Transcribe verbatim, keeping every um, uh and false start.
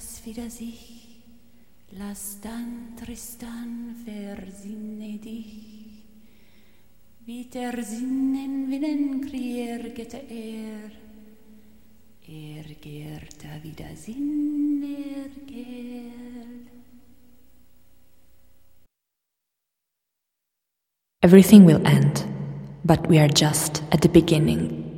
es wieder sich, lass dann Tristan versinne dich, wie der Sinnen willen kriegete er, er gehrt da wieder Sinn, er gehrt. Everything will end, but we are just at the beginning.